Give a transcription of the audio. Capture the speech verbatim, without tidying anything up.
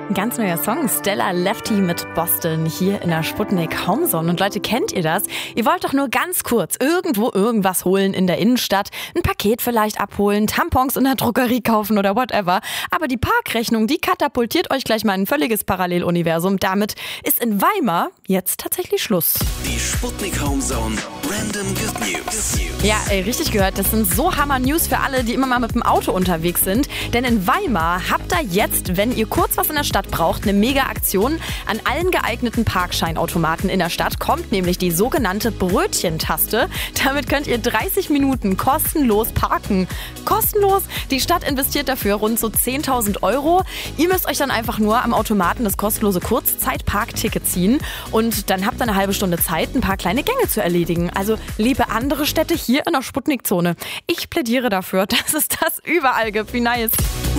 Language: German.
Ein ganz neuer Song, Stella Lefty mit Boston, hier in der Sputnik Homezone. Und Leute, kennt ihr das? Ihr wollt doch nur ganz kurz irgendwo irgendwas holen in der Innenstadt, ein Paket vielleicht abholen, Tampons in der Drogerie kaufen oder whatever. Aber die Parkrechnung, die katapultiert euch gleich mal in ein völliges Paralleluniversum. Damit ist in Weimar jetzt tatsächlich Schluss. Die Sputnik Homezone Random Good News. Ja, ey, richtig gehört. Das sind so Hammer-News für alle, die immer mal mit dem Auto unterwegs sind. Denn in Weimar habt ihr jetzt, wenn ihr kurz was in der Stadt braucht, eine Mega-Aktion. An allen geeigneten Parkscheinautomaten in der Stadt kommt nämlich die sogenannte Brötchentaste. Damit könnt ihr dreißig Minuten kostenlos parken. Kostenlos? Die Stadt investiert dafür rund so zehntausend Euro. Ihr müsst euch dann einfach nur am Automaten das kostenlose Kurzzeit-Parkticket ziehen. Und dann habt ihr eine halbe Stunde Zeit, ein paar kleine Gänge zu erledigen. Also liebe andere Städte hier in der Sputnik-Zone. Ich plädiere dafür, dass es das überall gibt. Wie nice.